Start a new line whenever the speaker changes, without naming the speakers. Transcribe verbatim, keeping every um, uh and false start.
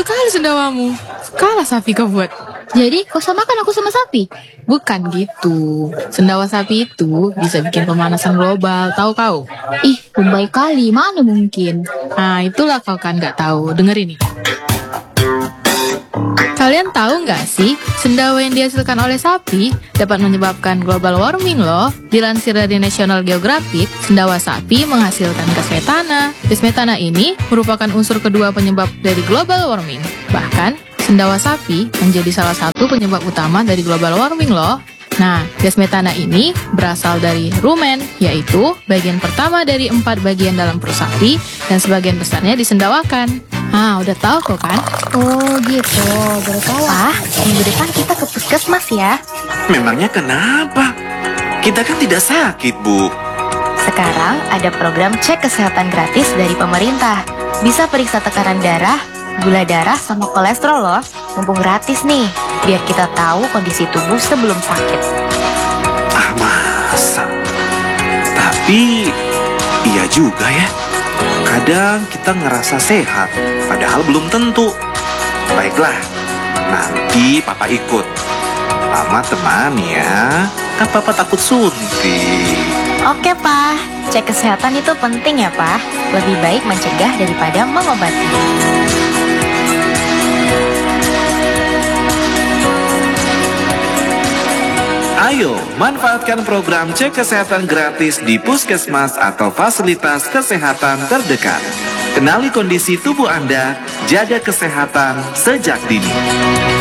sekali sendawamu. Kalah sapi kau buat.
Jadi kau samakan aku sama sapi?
Bukan gitu. Sendawa sapi itu bisa bikin pemanasan global, tahu kau?
Ih, lebay kali, mana mungkin?
Nah, itulah kau kan nggak tahu. Dengerin nih. Kalian tahu nggak sih, sendawa yang dihasilkan oleh sapi dapat menyebabkan global warming loh. Dilansir dari National Geographic, sendawa sapi menghasilkan gas metana. Gas metana ini merupakan unsur kedua penyebab dari global warming. Bahkan, sendawa sapi menjadi salah satu penyebab utama dari global warming loh. Nah, gas metana ini berasal dari rumen, yaitu bagian pertama dari empat bagian dalam perut sapi dan sebagian besarnya disendawakan. Ah, udah tahu kok kan?
Oh gitu, baru tahu.
Wah, minggu depan kita ke puskesmas ya.
Memangnya kenapa? Kita kan tidak sakit, Bu.
Sekarang ada program cek kesehatan gratis dari pemerintah. Bisa periksa tekanan darah, gula darah, sama kolesterol loh. Mumpung gratis nih, biar kita tahu kondisi tubuh sebelum sakit.
Ah, masa? Tapi, iya juga ya. Kadang kita ngerasa sehat, padahal belum tentu. Baiklah, nanti Papa ikut. Mama temani ya, kan Papa takut suntik.
Oke, Pak. Cek kesehatan itu penting ya, Pak. Lebih baik mencegah daripada mengobati.
Ayo, manfaatkan program cek kesehatan gratis di puskesmas atau fasilitas kesehatan terdekat. Kenali kondisi tubuh Anda, jaga kesehatan sejak dini.